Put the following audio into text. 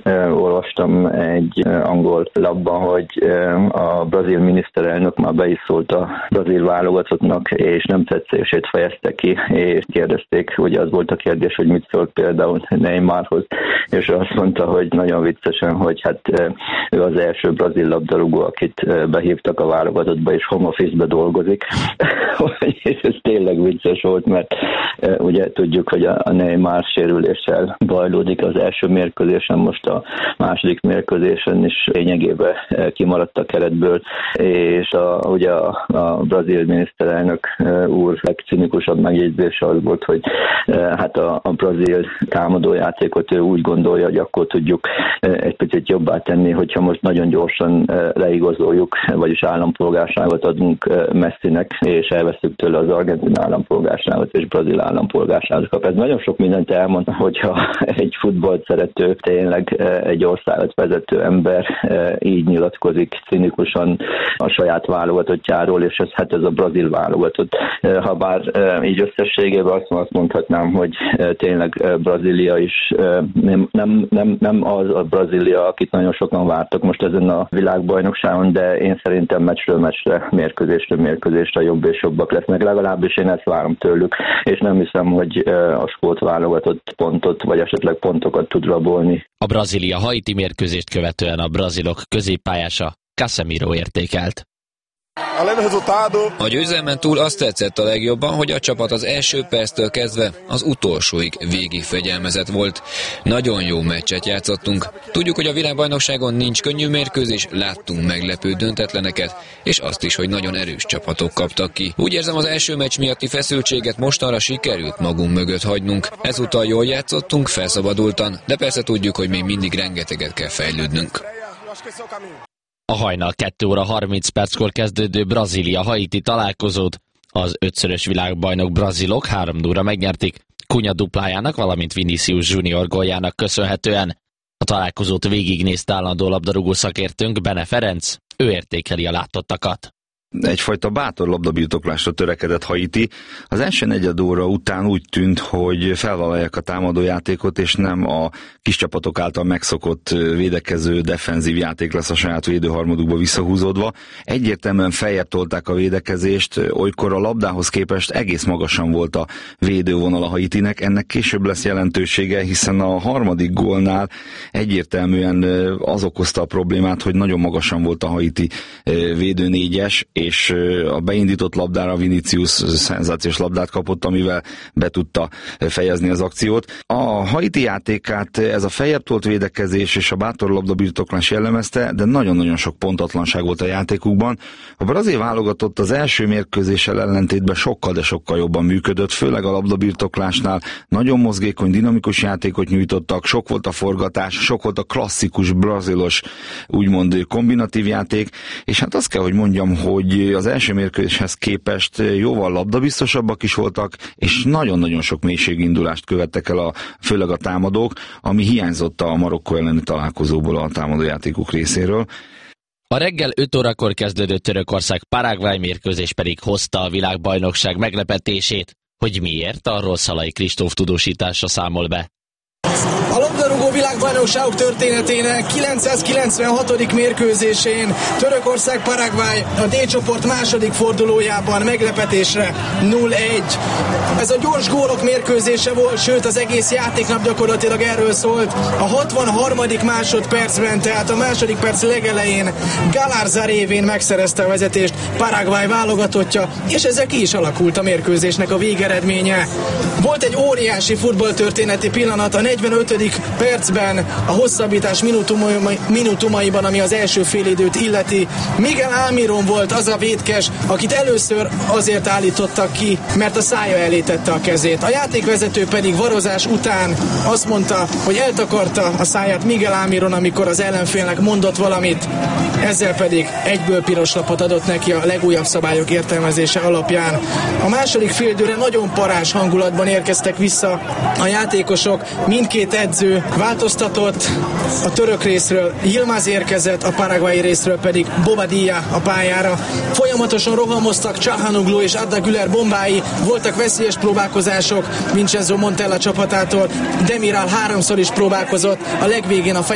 olvastam egy angol labban, hogy a brazil miniszterelnök már be is szólt a brazil válogatottnak, és nem tetszését fejezte ki, és kérdezték, ugye az volt a kérdés, hogy mit szólt például Neymarhoz, és azt mondta, hogy nagyon viccesen, hogy hát ő az első brazil labdarúgó, akit behívtak a válogatottba, és home office-be dolgozik. És ez tényleg vicces volt, mert ugye tudjuk, hogy a Neymar sérüléssel bajlódik az első mérkőzésen, most a második mérkőzésen is lényegében kimaradt a keretből, és ugye a brazil miniszterelnök úr legcinikusabb megjegyzése az volt, hogy hát a brazil támadójátékot ő úgy gondolja, hogy akkor tudjuk egy picit jobbá tenni, hogyha most nagyon gyorsan leigazoljuk, vagyis állampolgárságot adunk Messinek, és elveszünk tőle az argentin állampolgárságot és brazil állampolgárságot. Ez nagyon sok mindent elmond, hogyha egy futballt szerető, tényleg egy országot vezető ember így nyilatkozik cinikusan a saját válogatottjáról, és ez a brazil válogatott. Habár így összességében azt mondhatnám, hogy tényleg Brazília is nem az a Brazília, akit nagyon sokan vártak most ezen a világbajnokságon, de én szerintem meccsről meccsre, mérkőzésről mérkőzésre jobb és jobbak lesznek. Legalábbis én ezt várom tőlük, és nem hiszem, hogy a skót válogatott pontot, vagy esetleg pontokat tud rabolni. A Brazília-Haiti mérkőzést követően a brazilok középpályása Casemiro értékelt. A győzelmen túl azt tetszett a legjobban, hogy a csapat az első perctől kezdve az utolsóig végig fegyelmezett volt. Nagyon jó meccset játszottunk. Tudjuk, hogy a világbajnokságon nincs könnyű mérkőzés, láttunk meglepő döntetleneket, és azt is, hogy nagyon erős csapatok kaptak ki. Úgy érzem, az első meccs miatti feszültséget mostanra sikerült magunk mögött hagynunk. Ezúttal jól játszottunk, felszabadultan, de persze tudjuk, hogy még mindig rengeteget kell fejlődnünk. A hajnal 2 óra 30 perckor kezdődő Brazília-Haiti találkozót az 5-szörös világbajnok brazilok 3-0-ra megnyerték, Cunha duplájának, valamint Vinicius Junior góljának köszönhetően. A találkozót végignézte állandó labdarúgó szakértőnk, Bene Ferenc, ő értékeli a látottakat. Egyfajta bátor labdabirtoklásra törekedett Haiti. Az első negyed óra után úgy tűnt, hogy felvállalják a támadójátékot, és nem a kis csapatok által megszokott védekező, defenzív játék lesz a saját védőharmadukba visszahúzódva. Egyértelműen feljebb tolták a védekezést, olykor a labdához képest egész magasan volt a védővonal a Haitinek. Ennek később lesz jelentősége, hiszen a harmadik gólnál egyértelműen az okozta a problémát, hogy nagyon magasan volt a Haiti védőnégyes, és a beindított labdára Vinicius szenzációs labdát kapott, amivel be tudta fejezni az akciót. A Haiti játékát ez a feljebb tolt védekezés és a bátor labdabirtoklás jellemezte, de nagyon-nagyon sok pontatlanság volt a játékukban. A brazil válogatott az első mérkőzéssel ellentétben sokkal, de sokkal jobban működött, főleg a labdabirtoklásnál nagyon mozgékony, dinamikus játékot nyújtottak, sok volt a forgatás, sok volt a klasszikus brazilos, úgymond kombinatív játék, és hát azt kell, hogy mondjam, hogy az első mérkőzéshez képest jóval labdabiztosabbak is voltak, és nagyon-nagyon sok mélységindulást követtek el főleg a támadók, ami hiányzott a Marokkó elleni találkozóból a támadójátékuk részéről. A reggel 5 órakor kezdődő Törökország-Paraguay mérkőzés pedig hozta a világbajnokság meglepetését. Hogy miért, arról Szalai Kristóf tudósítása számol be. A labdarúgó világbajnokságok történetének 996. mérkőzésén Törökország-Paraguay a D csoport második fordulójában meglepetésre 0-1. Ez a gyors gólok mérkőzése volt, sőt az egész játéknap gyakorlatilag erről szólt. A 63. másodpercben, tehát a második perc legelején Galarza révén megszerezte a vezetést Paraguay válogatottja, és ezzel ki is alakult a mérkőzésnek a végeredménye. Volt egy óriási futballtörténeti pillanat a 45. percben, a hosszabbítás minutumaiban, ami az első félidőt illeti. Miguel Almiron volt az a vétkes, akit először azért állítottak ki, mert a szája elé tette a kezét. A játékvezető pedig varozás után azt mondta, hogy eltakarta a száját Miguel Almiron, amikor az ellenfélnek mondott valamit. Ezzel pedig egyből piros lapot adott neki a legújabb szabályok értelmezése alapján. A második félidőre nagyon parázs hangulatban érkeztek vissza a játékosok, mindkét edző változtatott, a török részről Yilmaz érkezett, a paraguayi részről pedig Bobadilla a pályára. Folyamatosan rohamoztak Çalhanoğlu és Arda Güler bombái, voltak veszélyes próbálkozások Vincenzo Montella csapatától, Demiral 3-szor is próbálkozott, a legvégén a